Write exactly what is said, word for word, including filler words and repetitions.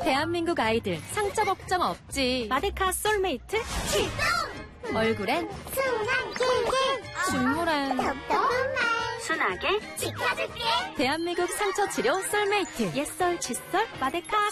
대한민국 아이들 상처 걱정 없지. 마데카 솔메이트 출동! 얼굴엔 순한 길게 중물엔 답답한 말 순하게 지켜줄게. 대한민국 상처 치료 솔메이트 옛설 칫솔 마데카